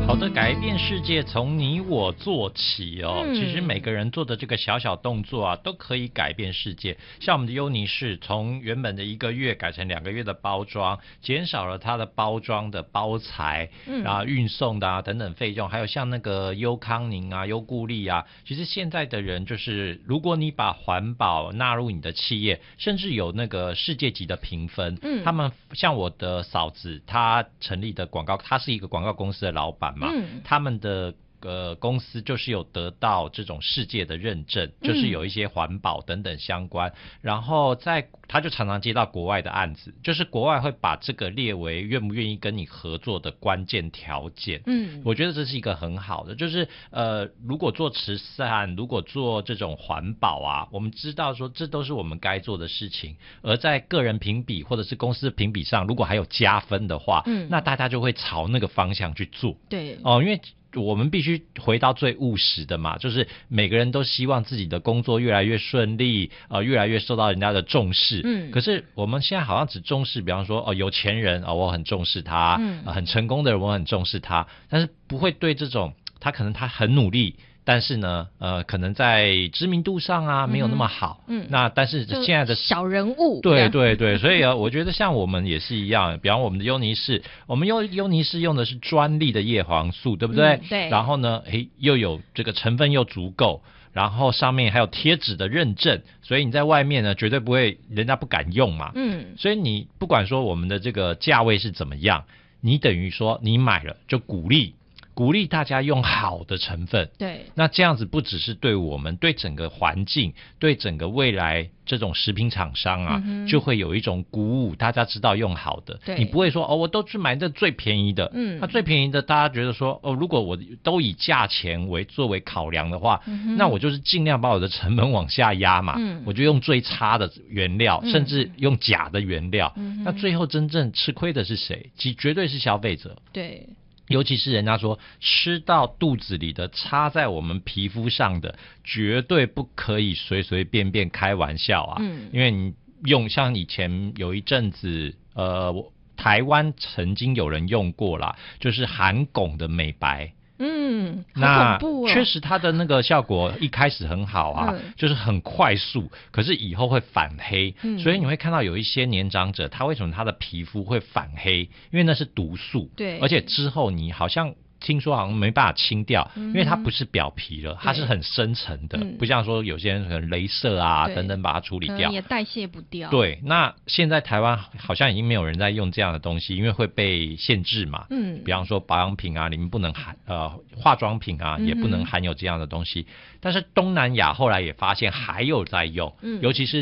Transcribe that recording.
好的，改变世界从你我做起哦。其实每个人做的这个小小动作啊，都可以改变世界。像我们的优尼士，从原本的1个月改成2个月的包装，减少了它的包装的包材，然后运送的等等费用，还有像那个优康宁啊、优固力啊，其实现在的人就是，如果你把环保纳入你的企业，甚至有那个世界级的评分，他们像我的嫂子，她成立的广告，她是一个广告公司的老板。他们的公司就是有得到这种世界的认证，就是有一些环保等等相关，然后他就常常接到国外的案子，就是国外会把这个列为愿不愿意跟你合作的关键条件。我觉得这是一个很好的，就是如果做慈善，如果做这种环保啊，我们知道说这都是我们该做的事情，而在个人评比或者是公司评比上，如果还有加分的话，那大家就会朝那个方向去做。 对因为我们必须回到最务实的嘛，就是每个人都希望自己的工作越来越顺利，越来越受到人家的重视。可是我们现在好像只重视，比方说有钱人我很重视他，很成功的人我很重视他，但是不会对这种他可能他很努力，但是呢，可能在知名度上啊没有那么好。那但是现在的小人物， 对对对，所以我觉得像我们也是一样，比方我们的优尼士，我们优尼士用的是专利的叶黄素，对不对？ 对。 然后呢，又有这个成分又足够，然后上面还有贴纸的认证，所以你在外面呢绝对不会人家不敢用嘛。所以你不管说我们的这个价位是怎么样，你等于说你买了就鼓励大家用好的成分。 对， 那这样子不只是对我们，对整个环境，对整个未来这种食品厂商啊，就会有一种鼓舞，大家知道用好的。你不会说我都去买这最便宜的。那最便宜的大家觉得说如果我都以价钱作为考量的话，那我就是尽量把我的成本往下压嘛。我就用最差的原料，甚至用假的原料。那最后真正吃亏的是谁？绝对是消费者。 对。 尤其是人家说吃到肚子里的插在我们皮肤上的，绝对不可以随随便便开玩笑啊。因为你像以前有一阵子台湾曾经有人用过啦，就是韩汞的美白。 好恐怖确实它的那个效果一开始很好啊，就是很快速，可是以后会反黑。所以你会看到有一些年长者，他为什么他的皮肤会反黑？因为那是毒素。 对， 而且之后你好像听说好像没办法清掉，因为它不是表皮了，它是很深层的，不像说有些人可能雷射啊等等把它处理掉， 也代谢不掉。 对，那现在台湾好像已经没有人在用这样的东西，因为会被限制嘛。比方说保养品啊，里面不能含化妆品啊，也不能含有这样的东西。但是东南亚后来也发现还有在用，尤其是